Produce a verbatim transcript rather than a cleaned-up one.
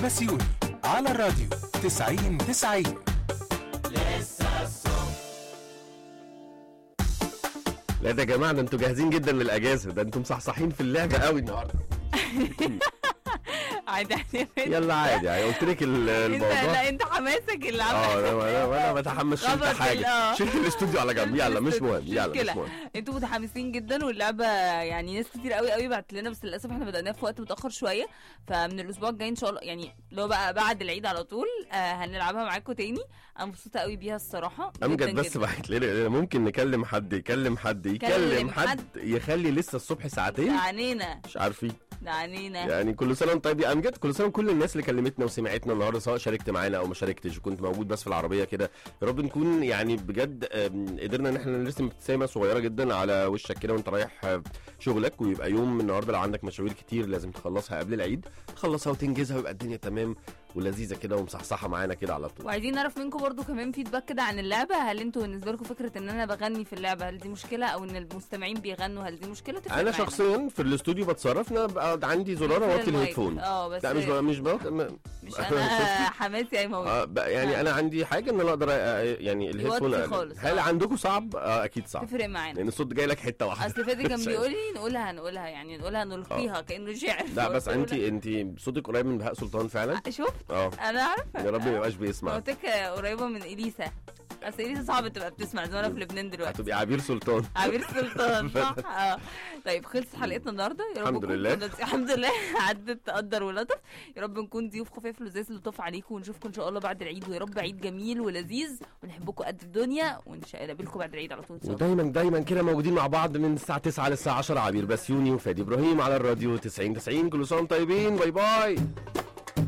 بسيوني على الراديو تسعين تسعين. لا ده يا جماعه، ده انتوا جاهزين جدا للاجازه، ده انتوا مصحصحين في اللعبه قوي النهارده. عادي عادي يلا عادي يعني، قلت لك الموضوع. لا انت حماسك اللي عمل. اه انا انا بتحمس، شلت غلط حاجه، ال- شلت الاستوديو على جنب. يلا مش مهم، يلا مش مشكلة. مهم. انتوا متحمسين جدا واللعبه يعني ناس كتير قوي قوي بعت لنا، بس للاسف احنا بدأناها في وقت متاخر شويه، فمن الاسبوع الجاي ان شاء الله يعني لو بقى بعد العيد على طول آه هنلعبها معاكم تاني. انا مبسوطه قوي بيها الصراحه. امجد جداً بس جداً. بعت لنا ممكن نكلم حد يكلم حد يكلم كلم حد, حد. يخلي لسه الصبح ساعتين، ده عنينا مش عارفين ده عنينا. يعني. كل سنه وانت طيب يا امجد، كل سنه وكل الناس اللي كلمتنا وسمعتنا النهارده، سواء شاركت معانا او ما شاركتش وكنت موجود بس في العربيه كده. يا رب نكون يعني بجد آم، قدرنا ان احنا نرسم ابتسامه صغيره جدا على وشك كده وانت رايح آه، شغلك، ويبقى يوم النهارده لو عندك مشاوير كتير لازم تخلصها قبل العيد تخلصها وتنجزها ويبقى الدنيا تمام ولذيذه كده ومصحصحه معانا كده على طول. وعايزين نعرف منكم برضو كمان فيدباك كده عن اللعبه. هل انتوا بالنسبه لكم فكره ان انا بغني في اللعبه هل دي مشكله، او ان المستمعين بيغنوا هل دي مشكله؟ تفرق انا معانا. شخصيا في الاستوديو بتصرف، انا بقى عندي زرار نقفل اوطي المايك. الهيدفون. اه بس لا مش بقى مش بقى مش انا حماسي اي موضوع. اه بقى يعني آه. انا عندي حاجه ان انا اقدر أ- يعني الهيدفون يوطي أقلل. خالص. هل آه. عندكم صعب؟ اه اكيد صعب، تفرق معانا لان الصوت جاي لك حته واحده. اصل فادي كان مش بيقول لي نقولها نقولها يعني نقولها نلقيها كانه شعر. لا بس فقلت له انت انت صوتك قريب من بهاء سلطان فعلا. لا. شفت اه انا عارفه. يا رب ما يبقاش بيسمع. صوتك قريبه من اليسا، اصل اليسا صعب تبقى بتسمع زي ما انا في لبنان دلوقتي. هتبقي عبير سلطان. عبير سلطان صح. اه طيب خلصت حلقتنا النهارده. يا رب الحمد نكون لله. كنا- الحمد لله عدت تقدر ولطف. يا رب نكون ضيوف خفاف لذيذ لطف عليكم، ونشوفكم ان شاء الله بعد العيد، ويا رب عيد جميل ولذيذ ونحبكم قد الدنيا، وان شاء الله نقابلكم بعد العيد على طول ان شاء الله. ودايما دايما كده موجودين مع بعض من الساعه تسعة للساعه عشرة. عبير بسيوني وفادي ابراهيم على الراديو تسعين تسعين. كل سنه وانتم طيبين، باي باي.